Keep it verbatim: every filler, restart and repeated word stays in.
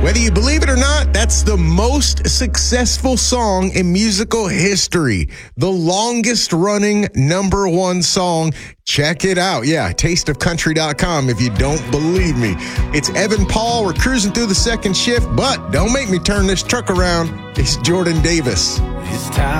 Whether you believe it or not, that's the most successful song in musical history. The longest running number one song. Check it out. Yeah, taste of country dot com if you don't believe me. It's Evan Paul. We're cruising through the second shift, but don't make me turn this truck around. It's Jordan Davis. It's time.